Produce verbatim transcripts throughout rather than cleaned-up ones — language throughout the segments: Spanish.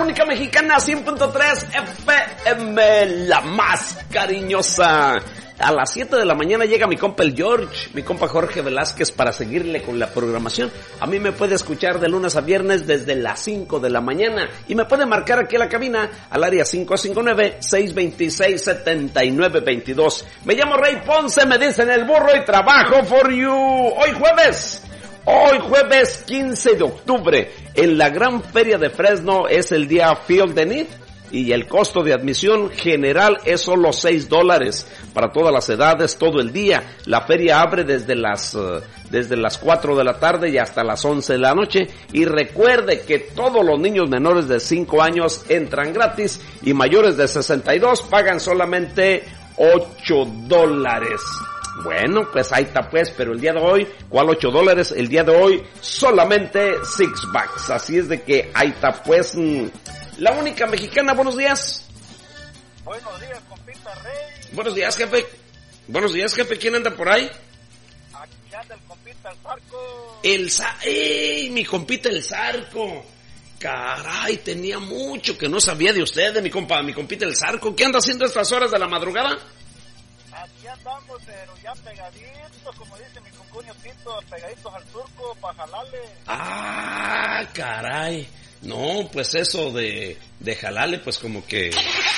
única mexicana, cien punto tres F M, la más cariñosa. A las siete de la mañana llega mi compa el George, mi compa Jorge Velázquez, para seguirle con la programación. A mí me puede escuchar de lunes a viernes desde las cinco de la mañana y me puede marcar aquí a la cabina al área cinco cinco nueve, seis dos seis, siete nueve dos dos. Me llamo Rey Ponce, me dicen el burro y trabajo for you. Hoy jueves, hoy jueves quince de octubre, en la gran feria de Fresno es el día Field the Need. Y el costo de admisión general es solo seis dólares para todas las edades, todo el día. La feria abre desde las uh, desde las cuatro de la tarde y hasta las once de la noche. Y recuerde que todos los niños menores de cinco años entran gratis y mayores de sesenta y dos pagan solamente ocho dólares. Bueno, pues ahí está pues, pero el día de hoy, ¿cuál ocho dólares? El día de hoy solamente six bucks. Así es de que ahí está pues... Mmm, la única mexicana, buenos días. Buenos días, compita Rey. Buenos días, jefe. Buenos días, jefe. ¿Quién anda por ahí? Aquí anda el compita el Zarco. El Zarco. ¡Ey! Mi compita el Zarco. Caray, tenía mucho que no sabía de usted, de mi compa, mi compita el Zarco. ¿Qué anda haciendo a estas horas de la madrugada? Aquí andamos, pero ya pegaditos, como dice mi concuño Tito, pegaditos al surco para jalarle. Ah, caray. No, pues eso de, de jalarle, pues como que...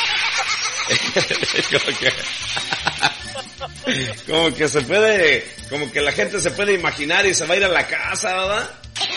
como que... como que se puede... Como que la gente se puede imaginar y se va a ir a la casa, ¿verdad?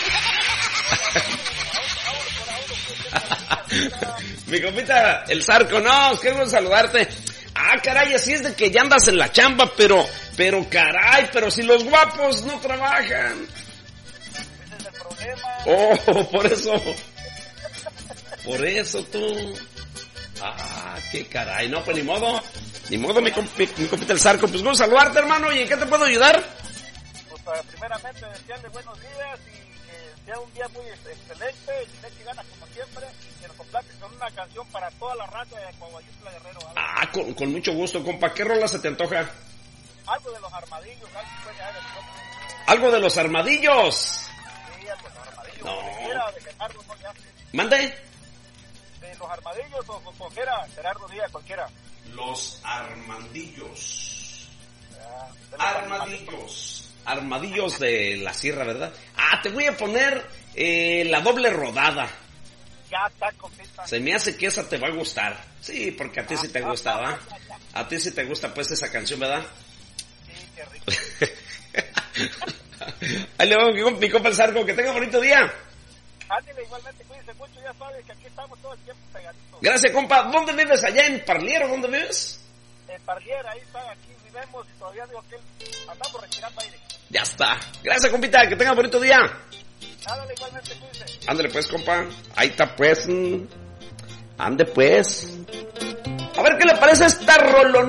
Mi compita, el Zarco, no, qué bueno saludarte. Ah, caray, así es de que ya andas en la chamba, pero... Pero caray, pero si los guapos no trabajan. Ese es el problema. Oh, por eso... Por eso tú. Ah, qué caray. No, pues ni modo. Ni modo, mi, compi, mi compita el Zarco. Pues vamos a saludarte, hermano. ¿Y en qué te puedo ayudar? Pues uh, primeramente desearle buenos días y que sea un día muy excelente. Y le eche ganas como siempre. Y que nos complaces con una canción para toda la raza de Coahuayutla Guerrero. ¿Vale? Ah, con, con mucho gusto, compa. ¿Qué rola se te antoja? Algo de los armadillos. Algo de, ¿Algo de los armadillos? Sí, algo de los armadillos. No. Quiera, de Gerardo, no, ya. ¿Mande? Los armadillos o con cualquiera, Gerardo Díaz, cualquiera. Los armadillos. Ya, armadillos. Armadillos de la sierra, ¿verdad? Ah, te voy a poner eh, la doble rodada. Ya está, compita. Se me hace que esa te va a gustar. Sí, porque a ti sí te gusta, ¿verdad? A ti sí te gusta pues esa canción, ¿verdad? Sí, qué rico. Ahí le vamos, mi compa el Zarco, que tenga bonito día. Ándale, igualmente, cuídense mucho, ya sabes que aquí estamos todo el tiempo pegaditos. Gracias, compa. ¿Dónde vives? ¿Allá en Parlier o dónde vives? En Parlier, ahí está, aquí vivimos y todavía digo que andamos respirando aire. Ya está. Gracias, compita, que tenga bonito día. Ándale, igualmente, cuídense. Ándale pues, compa. Ahí está pues. Ande pues. A ver qué le parece esta rolón.